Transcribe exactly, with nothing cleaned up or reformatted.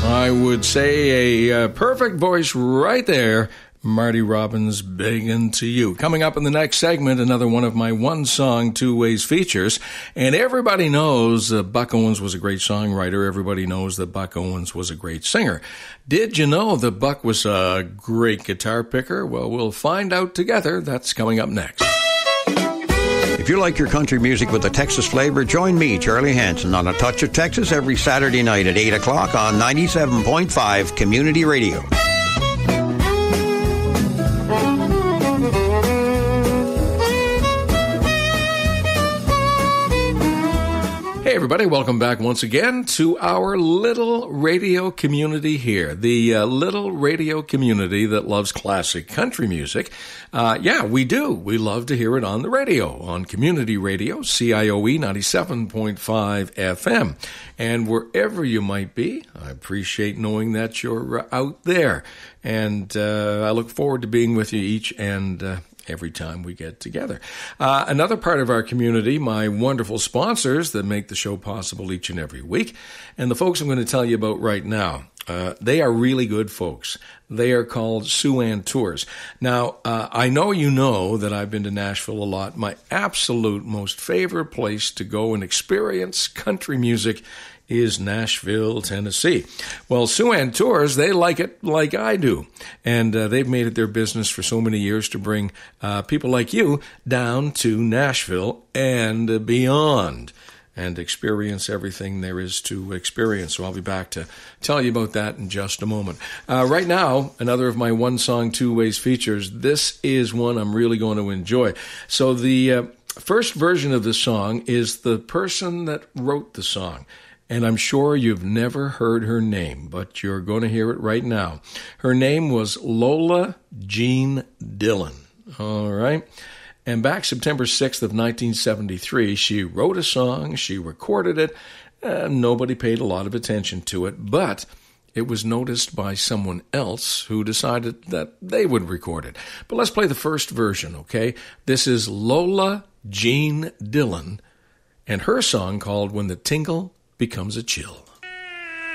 I would say a uh, perfect voice right there. Marty Robbins, Begging to You. Coming up in the next segment, another one of my one-song, two-ways features. And everybody knows uh, Buck Owens was a great songwriter. Everybody knows that Buck Owens was a great singer. Did you know that Buck was a great guitar picker? Well, we'll find out together. That's coming up next. If you like your country music with a Texas flavor, join me, Charlie Hanson, on A Touch of Texas every Saturday night at eight o'clock on ninety-seven point five Community Radio. Hey everybody, welcome back once again to our little radio community here. The uh, little radio community that loves classic country music. Uh, yeah, we do. We love to hear it on the radio, on Community Radio, C I O E ninety-seven point five F M. And wherever you might be, I appreciate knowing that you're uh, out there. And uh, I look forward to being with you each and uh, every time we get together. Uh, another part of our community, my wonderful sponsors that make the show possible each and every week. And the folks I'm going to tell you about right now, uh, they are really good folks. They are called Siouxland Tours. Now, uh, I know you know that I've been to Nashville a lot. My absolute most favorite place to go and experience country music is Nashville, Tennessee. Well, Siouxland Tours, they like it like I do. And uh, they've made it their business for so many years to bring uh, people like you down to Nashville and uh, beyond and experience everything there is to experience. So I'll be back to tell you about that in just a moment. Uh, right now, another of my one-song, two-ways features. This is one I'm really going to enjoy. So the uh, first version of the song is the person that wrote the song. And I'm sure you've never heard her name, but you're going to hear it right now. Her name was Lola Jean Dillon. All right. And back September sixth of nineteen seventy-three, she wrote a song, she recorded it, and nobody paid a lot of attention to it, but it was noticed by someone else who decided that they would record it. But let's play the first version, okay? This is Lola Jean Dillon and her song called When the Tingle Becomes a Chill.